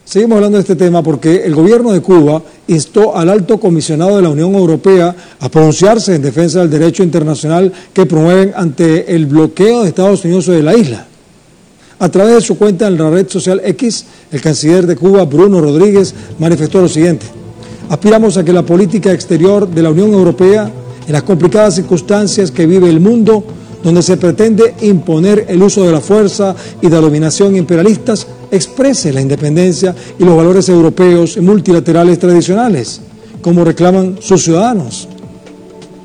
Seguimos hablando de este tema porque el gobierno de Cuba instó al alto comisionado de la Unión Europea a pronunciarse en defensa del derecho internacional que promueven ante el bloqueo de Estados Unidos sobre la isla. A través de su cuenta en la red social X, el canciller de Cuba, Bruno Rodríguez, manifestó lo siguiente: aspiramos a que la política exterior de la Unión Europea, en las complicadas circunstancias que vive el mundo, donde se pretende imponer el uso de la fuerza y de la dominación imperialistas, exprese la independencia y los valores europeos y multilaterales tradicionales, como reclaman sus ciudadanos.